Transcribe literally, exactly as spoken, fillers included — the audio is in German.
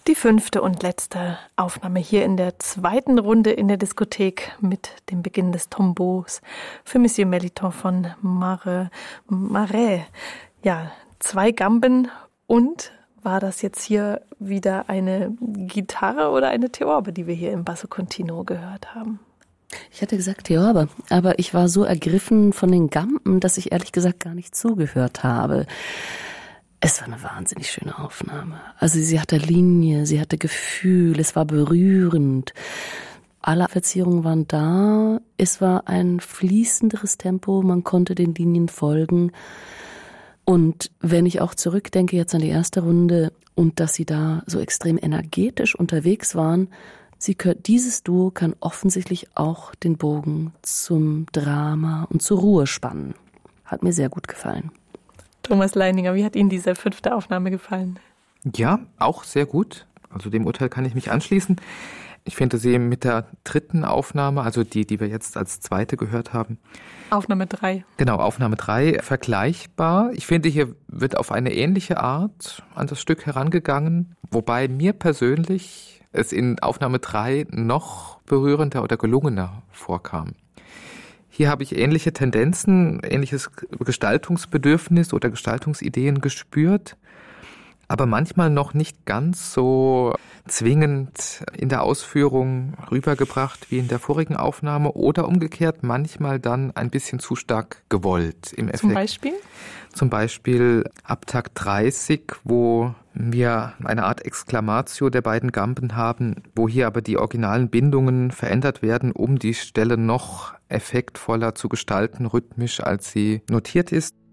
Die fünfte und letzte Aufnahme hier in der zweiten Runde in der Diskothek mit dem Beginn des Tombos für Monsieur Melitón von Mare, Marais. Ja, zwei Gamben und war das jetzt hier wieder eine Gitarre oder eine Theorbe, die wir hier im Basso Continuo gehört haben? Ich hatte gesagt Theorbe, aber ich war so ergriffen von den Gamben, dass ich ehrlich gesagt gar nicht zugehört habe. Es war eine wahnsinnig schöne Aufnahme. Also sie hatte Linie, sie hatte Gefühl, es war berührend. Alle Verzierungen waren da, es war ein fließenderes Tempo, man konnte den Linien folgen. Und wenn ich auch zurückdenke jetzt an die erste Runde und dass sie da so extrem energetisch unterwegs waren, sie können, dieses Duo kann offensichtlich auch den Bogen zum Drama und zur Ruhe spannen. Hat mir sehr gut gefallen. Thomas Leininger, wie hat Ihnen diese fünfte Aufnahme gefallen? Ja, auch sehr gut. Also dem Urteil kann ich mich anschließen. Ich finde sie mit der dritten Aufnahme, also die, die wir jetzt als zweite gehört haben. Aufnahme drei. Genau, Aufnahme drei, vergleichbar. Ich finde, hier wird auf eine ähnliche Art an das Stück herangegangen, wobei mir persönlich es in Aufnahme drei noch berührender oder gelungener vorkam. Hier habe ich ähnliche Tendenzen, ähnliches Gestaltungsbedürfnis oder Gestaltungsideen gespürt, aber manchmal noch nicht ganz so zwingend in der Ausführung rübergebracht wie in der vorigen Aufnahme oder umgekehrt manchmal dann ein bisschen zu stark gewollt im Effekt. Zum Beispiel? Zum Beispiel ab Takt dreißig, wo wir eine Art Exklamatio der beiden Gamben haben, wo hier aber die originalen Bindungen verändert werden, um die Stelle noch effektvoller zu gestalten, rhythmisch, als sie notiert ist.